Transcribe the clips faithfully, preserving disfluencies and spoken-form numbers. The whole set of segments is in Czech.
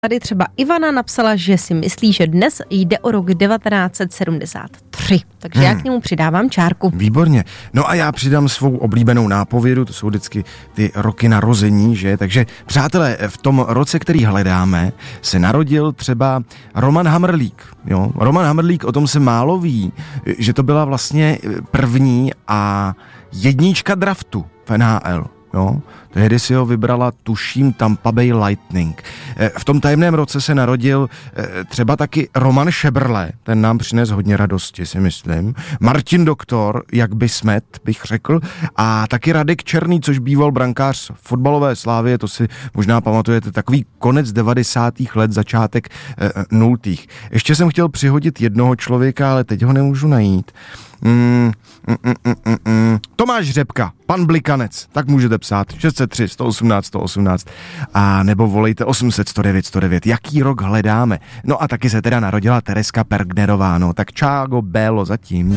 Tady třeba Ivana napsala, že si myslí, že dnes jde o rok devatenáct set sedmdesát tři, takže hmm. já k němu přidávám čárku. Výborně. No a já přidám svou oblíbenou nápovědu, to jsou vždycky ty roky narození, že? Takže přátelé, v tom roce, který hledáme, se narodil třeba Roman Hamrlík. Jo? Roman Hamrlík, o tom se málo ví, že to byla vlastně první a jednička draftu v N H L. Jo, tehdy si ho vybrala, tuším, Tampa Bay Lightning. V tom tajemném roce se narodil třeba taky Roman Šebrle, ten nám přines hodně radosti, si myslím. Martin Doktor, jak by smet, bych řekl, a taky Radek Černý, což býval brankář fotbalové Slávie, to si možná pamatujete, takový konec devadesátých let, začátek eh, nultých. Ještě jsem chtěl přihodit jednoho člověka, ale teď ho nemůžu najít. Mm, mm, mm, mm, mm. Tomáš Řepka, pan Blikanec, tak můžete psát šest set tři, sto osmnáct, sto osmnáct a nebo volejte osm set, sto devět, sto devět. Jaký rok hledáme? No a taky se teda narodila Tereska Pergnerová, no tak čágo bélo zatím.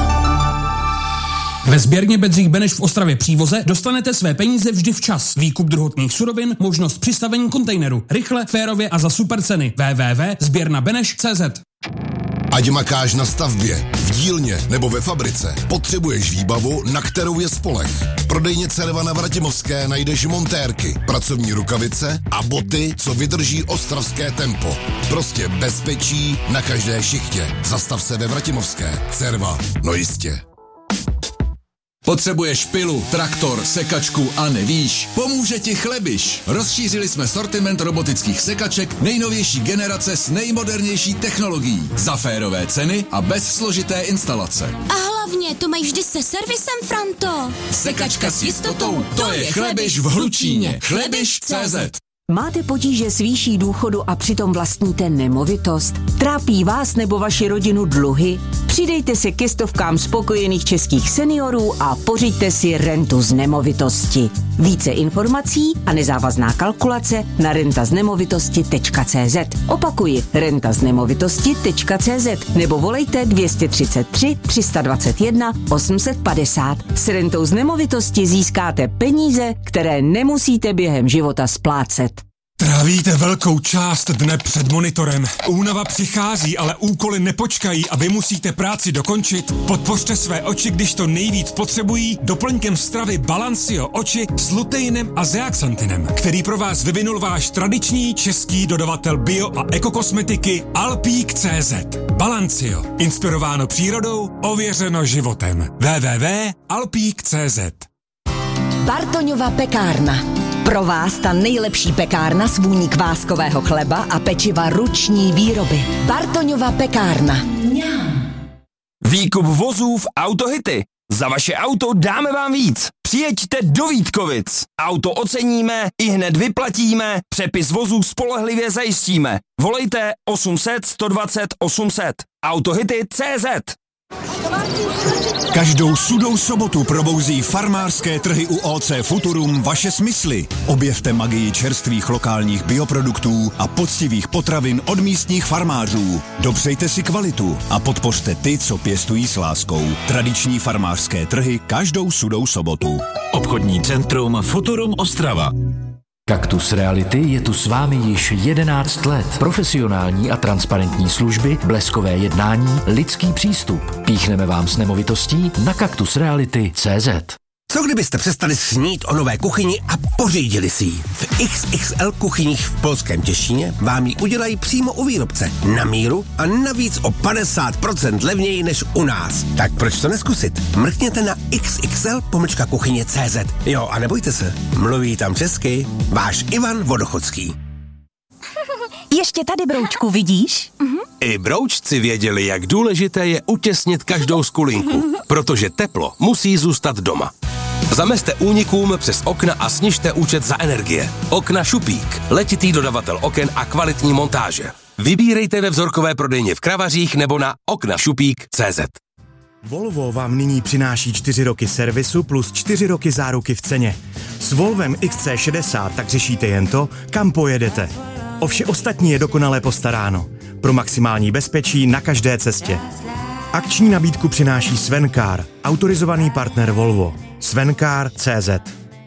Ve sběrně Bedřich Beneš v Ostravě Přívoze dostanete své peníze vždy včas. Výkup druhotných surovin, možnost přistavení kontejneru. Rychle, férově a za super ceny. w w w tečka sběrna beneš tečka cé zet. Ať makáš na stavbě, v dílně nebo ve fabrice, potřebuješ výbavu, na kterou je spoleh. V prodejně Cerva na Vratimovské najdeš montérky, pracovní rukavice a boty, co vydrží ostravské tempo. Prostě bezpečí na každé šichtě. Zastav se ve Vratimovské. Cerva, no jistě. Potřebuješ pilu, traktor, sekačku a nevíš? Pomůže ti Chlebiš. Rozšířili jsme sortiment robotických sekaček nejnovější generace s nejmodernější technologií. Za férové ceny a bez složité instalace. A hlavně to mají vždy se servisem, Franto. Sekačka s jistotou, to je Chlebiš v Hlučíně. Chlebiš tečka cé zet. Máte potíže s výší důchodu a přitom vlastníte nemovitost? Trápí vás nebo vaši rodinu dluhy? Přidejte se ke stovkám spokojených českých seniorů a pořiďte si rentu z nemovitosti. Více informací a nezávazná kalkulace na renta z nemovitosti tečka cé zet. Opakuji, renta z nemovitosti tečka cé zet nebo volejte dvě stě třicet tři, tři sta dvacet jedna, osm set padesát. S rentou z nemovitosti získáte peníze, které nemusíte během života splácet. Trávíte velkou část dne před monitorem. Únava přichází, ale úkoly nepočkají a vy musíte práci dokončit. Podpořte své oči, když to nejvíc potřebují, doplňkem stravy Balansio oči s luteinem a zeaxantinem, který pro vás vyvinul váš tradiční český dodavatel bio a ekokosmetiky Alpík tečka cé zet. Balansio. Inspirováno přírodou, ověřeno životem. w w w tečka alpík tečka cé zet. Bartoňova pekárna. Pro vás ta nejlepší pekárna s vůní kváskového chleba a pečiva ruční výroby. Bartoňova pekárna. Výkup vozů v Autohity. Za vaše auto dáme vám víc. Přijeďte do Vítkovic. Auto oceníme, i hned vyplatíme, přepis vozů spolehlivě zajistíme. Volejte osm set, sto dvacet, osm set. Autohity tečka cé zet. Každou sudou sobotu probouzí farmářské trhy u O C Futurum vaše smysly. Objevte magii čerstvých lokálních bioproduktů a poctivých potravin od místních farmářů. Dopřejte si kvalitu a podpořte ty, co pěstují s láskou. Tradiční farmářské trhy každou sudou sobotu. Obchodní centrum Futurum Ostrava. Kaktus Reality je tu s vámi již jedenáct let. Profesionální a transparentní služby, bleskové jednání, lidský přístup. Píchneme vám s nemovitostí na kaktus reality tečka cé zet. Co kdybyste přestali snít o nové kuchyni a pořídili si ji? V X X L kuchyních v polském Těšíně vám ji udělají přímo u výrobce, na míru a navíc o padesát procent levněji než u nás. Tak proč to neskusit? Mrkněte na X X L pomlčka kuchyně tečka cé zet. Jo, a nebojte se, mluví tam česky váš Ivan Vodochodský. Ještě tady, broučku, vidíš? I broučci věděli, jak důležité je utěsnit každou skulinku, protože teplo musí zůstat doma. Zamezte únikům přes okna a snižte účet za energie. Okna Šupík, letitý dodavatel oken a kvalitní montáže. Vybírejte ve vzorkové prodejně v Kravařích nebo na okna šupík tečka cé zet. Volvo vám nyní přináší čtyři roky servisu plus čtyři roky záruky v ceně. S Volvem X C šedesát tak řešíte jen to, kam pojedete. O vše ostatní je dokonale postaráno. Pro maximální bezpečí na každé cestě. Akční nabídku přináší Svencar, autorizovaný partner Volvo. Svencar tečka cé zet.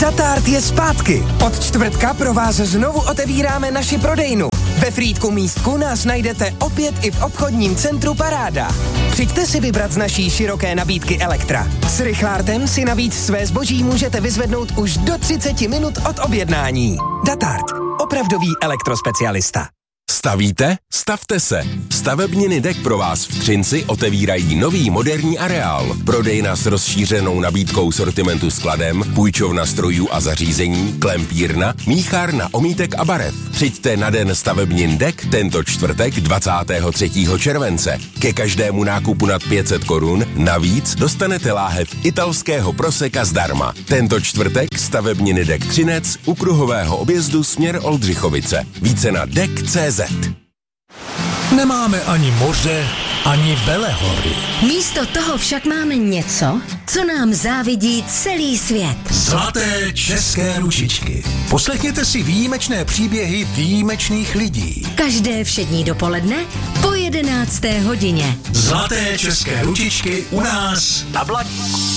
Datart je zpátky. Od čtvrtka pro vás znovu otevíráme naši prodejnu. Ve Frýdku Místku nás najdete opět i v obchodním centru Paráda. Přijďte si vybrat z naší široké nabídky Elektra. S Rychlártem si navíc své zboží můžete vyzvednout už do třicet minut od objednání. Datart. Opravdový elektrospecialista. Stavíte? Stavte se! Stavebniny D E K pro vás v Třinci otevírají nový moderní areál. Prodejna s rozšířenou nabídkou sortimentu skladem, půjčovna strojů a zařízení, klempírna, míchárna omítek a barev. Přijďte na den stavebnin D E K tento čtvrtek dvacátého třetího července. Ke každému nákupu nad pět set korun navíc dostanete láhev italského proseka zdarma. Tento čtvrtek stavebniny D E K Třinec u kruhového objezdu směr Oldřichovice. Více na D E K tečka cé zet. Nemáme ani moře, ani velehory. Místo toho však máme něco, co nám závidí celý svět. Zlaté české ručičky. Poslechněte si výjimečné příběhy výjimečných lidí. Každé všední dopoledne po jedenácté hodině. Zlaté české ručičky u nás na Blatníku.